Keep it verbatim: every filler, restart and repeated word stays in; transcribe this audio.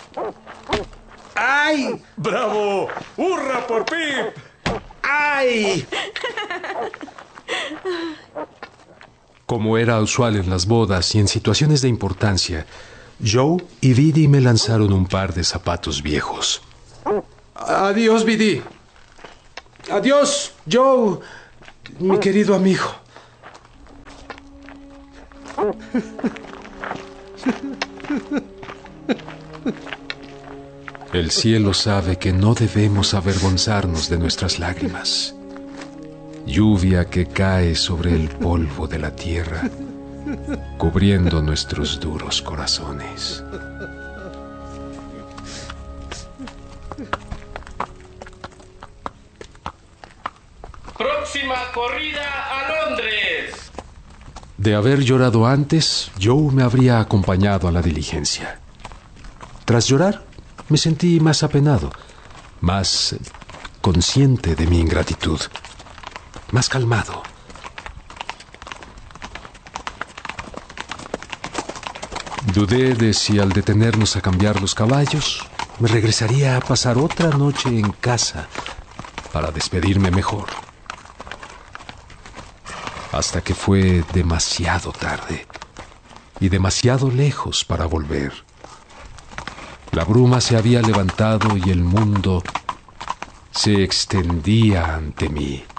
¡Ay! ¡Bravo! ¡Hurra por Pip! ¡Ay! Como era usual en las bodas y en situaciones de importancia, Joe y Biddy me lanzaron un par de zapatos viejos. Adiós, Biddy. Adiós, Joe, mi querido amigo. El cielo sabe que no debemos avergonzarnos de nuestras lágrimas. Lluvia que cae sobre el polvo de la tierra, cubriendo nuestros duros corazones. Próxima corrida a Londres. De haber llorado antes, Joe me habría acompañado a la diligencia. Tras llorar, me sentí más apenado, más consciente de mi ingratitud, más calmado. Dudé de si al detenernos a cambiar los caballos, me regresaría a pasar otra noche en casa para despedirme mejor. Hasta que fue demasiado tarde y demasiado lejos para volver. La bruma se había levantado y el mundo se extendía ante mí.